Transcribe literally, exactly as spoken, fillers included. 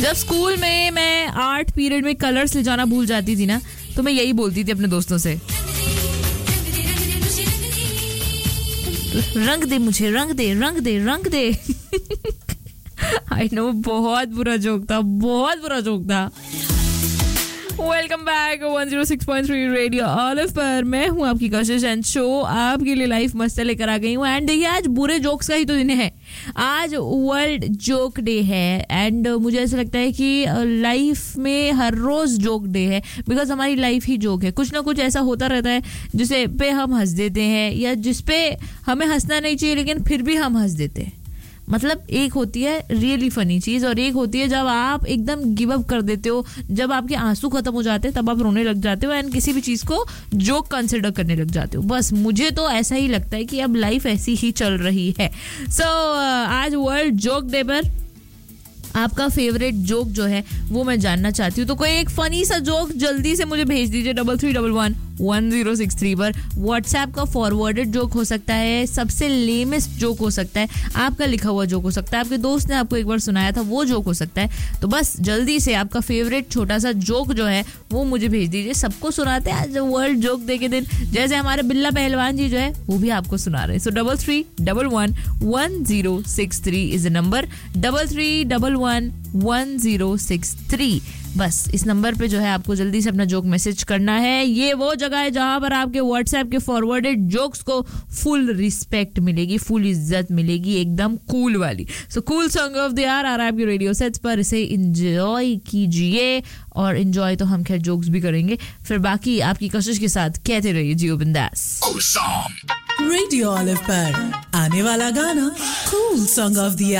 जब स्कूल में मैं आर्ट पीरियड में कलर्स ले जाना भूल जाती थी ना, तो मैं यही बोलती थी अपने दोस्तों से, रंग दे मुझे, रंग दे, रंग दे, रंग दे। आई नो, बहुत बुरा जोक था, बहुत बुरा जोक था। Welcome back one zero six point three radio olive पर। मैं हूं आपकी कशिश एंड शो आपके लिए लाइफ मस्त लेकर आ गई हूं। एंड देखिए, आज बुरे जोक्स का ही तो दिन है, आज वर्ल्ड जोक डे है। एंड मुझे ऐसा लगता है कि लाइफ में हर रोज जोक डे है, बिकॉज हमारी लाइफ ही जोक है। कुछ ना कुछ ऐसा होता रहता है जिसे पे हम हंस देते हैं, या जिस पे हमें हंसना नहीं चाहिए लेकिन फिर भी हम हंस देते हैं। मतलब एक होती है रियली फनी चीज, और एक होती है जब आप एकदम गिव अप कर देते हो, जब आपके आंसू खत्म हो जाते हैं, तब आप रोने लग जाते हो एंड किसी भी चीज को जोक कंसिडर करने लग जाते हो। बस मुझे तो ऐसा ही लगता है कि अब लाइफ ऐसी ही चल रही है। सो so, आज वर्ल्ड जोक डे पर आपका फेवरेट जोक जो है वो मैं जानना चाहती हूँ। तो कोई एक फनी सा जोक जल्दी से मुझे भेज दीजिए double three double one one zero six three पर। व्हाट्सएप का फॉरवर्डेड जोक हो सकता है, सबसे लेमेस्ट जोक हो सकता है, आपका लिखा हुआ जोक हो सकता है, आपके दोस्त ने आपको एक बार सुनाया था वो जोक हो सकता है। तो बस जल्दी से आपका फेवरेट छोटा सा जोक जो है वो मुझे भेज दीजिए। सबको सुनाते हैं आज वर्ल्ड जोक डे के दिन, जैसे हमारे बिल्ला पहलवान जी जो है वो भी आपको सुना रहे हैं। सो double three double one one zero six three is the number, double three double one one zero six three. बस इस नंबर पे जो है आपको जल्दी से अपना जोक मैसेज करना है। ये वो जगह है जहां पर आपके व्हाट्सएप के फॉरवर्डेड जोक्स को फुल रिस्पेक्ट मिलेगी, फुल इज्जत मिलेगी, एकदम कूल वाली। So cool song of the our आ रहा है आपके रेडियो सेट्स पर, इसे एंजॉय कीजिए। और एंजॉय तो हम खैर जोक्स भी करेंगे, फिर बाकी आपकी कोशिश के साथ कहते रहिए जियो बिंदास। रेडियो ऑलिव पर आने वाला गाना कूल सॉन्ग ऑफ द